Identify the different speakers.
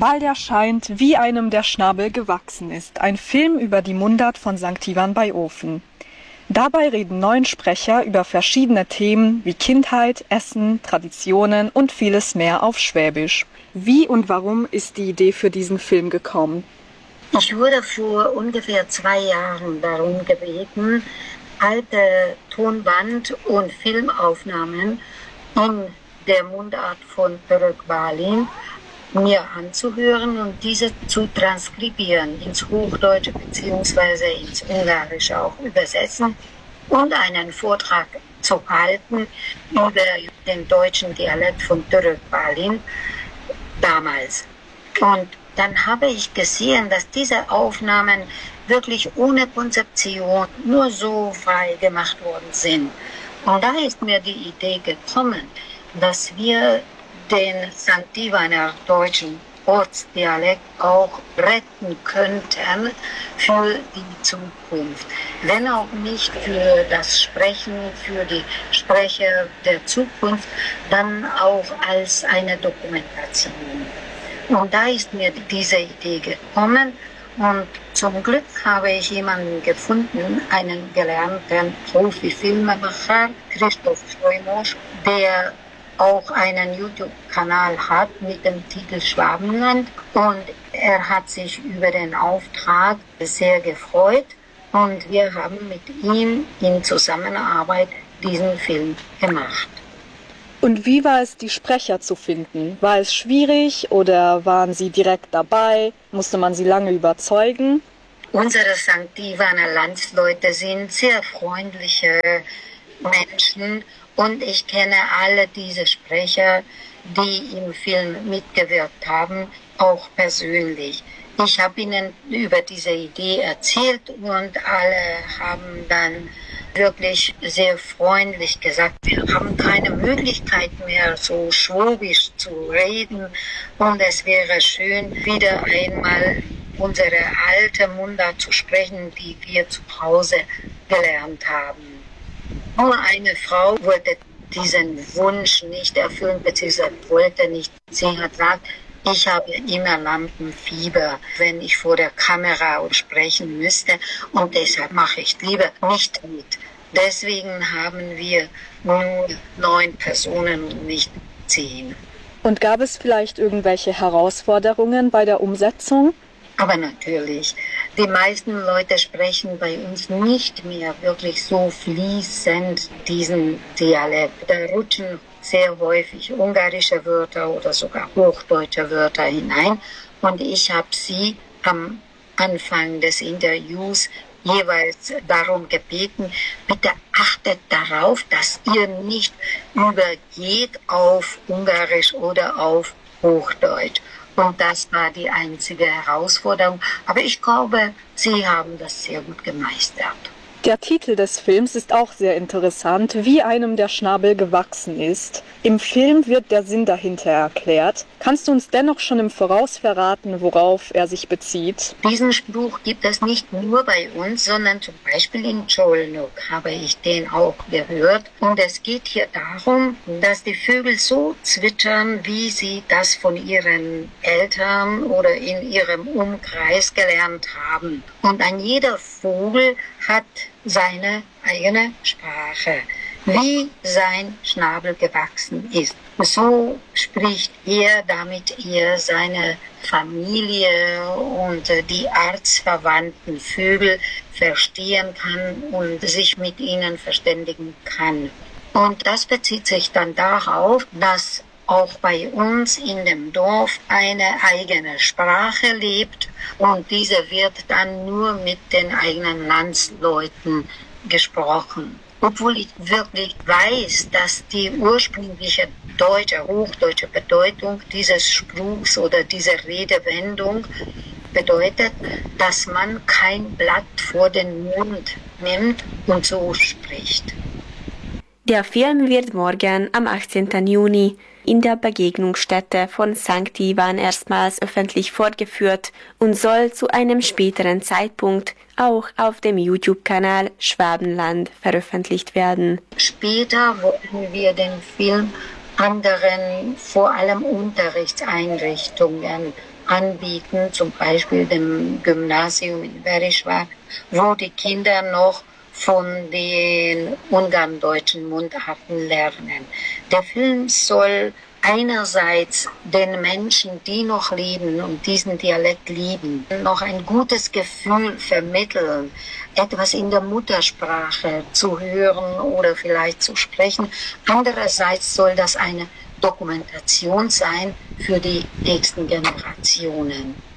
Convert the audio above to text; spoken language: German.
Speaker 1: Bald erscheint Wie einem der Schnabel gewachsen ist, ein Film über die Mundart von St. Ivan bei Ofen. Dabei reden 9 Sprecher über verschiedene Themen wie Kindheit, Essen, Traditionen und vieles mehr auf Schwäbisch. Wie und warum ist die Idee für diesen Film gekommen?
Speaker 2: Ich wurde vor ungefähr 2 Jahren darum gebeten, alte Tonband- und Filmaufnahmen in der Mundart von Török-Bálint mir anzuhören und diese zu transkribieren, ins Hochdeutsche bzw. ins Ungarische auch übersetzen und einen Vortrag zu halten über den deutschen Dialekt von Török-Bálint damals. Und dann habe ich gesehen, dass diese Aufnahmen wirklich ohne Konzeption nur so frei gemacht worden sind. Und da ist mir die Idee gekommen, dass wir den St. Ivaner deutschen Ortsdialekt auch retten könnten für die Zukunft. Wenn auch nicht für das Sprechen, für die Sprecher der Zukunft, dann auch als eine Dokumentation. Und da ist mir diese Idee gekommen und zum Glück habe ich jemanden gefunden, einen gelernten Profi-Filmemacher, Christoph Scheumosch, der auch einen YouTube-Kanal hat mit dem Titel Schwabenland, und er hat sich über den Auftrag sehr gefreut und wir haben mit ihm in Zusammenarbeit diesen Film gemacht.
Speaker 1: Und wie war es, die Sprecher zu finden? War es schwierig oder waren sie direkt dabei? Musste man sie lange überzeugen?
Speaker 2: Unsere St. Ivaner Landsleute sind sehr freundliche Menschen. Und ich kenne alle diese Sprecher, die im Film mitgewirkt haben, auch persönlich. Ich habe ihnen über diese Idee erzählt und alle haben dann wirklich sehr freundlich gesagt, wir haben keine Möglichkeit mehr, so schwäbisch zu reden. Und es wäre schön, wieder einmal unsere alte Mundart zu sprechen, die wir zu Hause gelernt haben. Nur eine Frau wollte diesen Wunsch nicht erfüllen, beziehungsweise wollte nicht. Sie hat gesagt, ich habe immer Lampenfieber, wenn ich vor der Kamera sprechen müsste, und deshalb mache ich lieber nicht mit. Deswegen haben wir nur 9 Personen und nicht 10.
Speaker 1: Und gab es vielleicht irgendwelche Herausforderungen bei der Umsetzung?
Speaker 2: Aber natürlich, die meisten Leute sprechen bei uns nicht mehr wirklich so fließend diesen Dialekt. Da rutschen sehr häufig ungarische Wörter oder sogar hochdeutsche Wörter hinein. Und ich habe sie am Anfang des Interviews jeweils darum gebeten, bitte achtet darauf, dass ihr nicht übergeht auf Ungarisch oder auf Hochdeutsch. Und das war die einzige Herausforderung. Aber ich glaube, sie haben das sehr gut gemeistert.
Speaker 1: Der Titel des Films ist auch sehr interessant, Wie einem der Schnabel gewachsen ist. Im Film wird der Sinn dahinter erklärt. Kannst du uns dennoch schon im Voraus verraten, worauf er sich bezieht?
Speaker 2: Diesen Spruch gibt es nicht nur bei uns, sondern zum Beispiel in Csolnok habe ich den auch gehört. Und es geht hier darum, dass die Vögel so zwitschern, wie sie das von ihren Eltern oder in ihrem Umkreis gelernt haben. Und ein jeder Vogel hat seine eigene Sprache, wie sein Schnabel gewachsen ist. So spricht er, damit er seine Familie und die artsverwandten Vögel verstehen kann und sich mit ihnen verständigen kann. Und das bezieht sich dann darauf, dass auch bei uns in dem Dorf eine eigene Sprache lebt und diese wird dann nur mit den eigenen Landsleuten gesprochen. Obwohl ich wirklich weiß, dass die ursprüngliche hochdeutsche Bedeutung dieses Spruchs oder dieser Redewendung bedeutet, dass man kein Blatt vor den Mund nimmt und so spricht.
Speaker 3: Der Film wird morgen am 18. Juni in der Begegnungsstätte von St. Ivan erstmals öffentlich fortgeführt und soll zu einem späteren Zeitpunkt auch auf dem YouTube-Kanal Schwabenland veröffentlicht werden.
Speaker 2: Später wollen wir den Film anderen, vor allem Unterrichtseinrichtungen anbieten, zum Beispiel dem Gymnasium in Verischwag, wo die Kinder noch von den ungarndeutschen Mundarten lernen. Der Film soll einerseits den Menschen, die noch leben und diesen Dialekt lieben, noch ein gutes Gefühl vermitteln, etwas in der Muttersprache zu hören oder vielleicht zu sprechen. Andererseits soll das eine Dokumentation sein für die nächsten Generationen.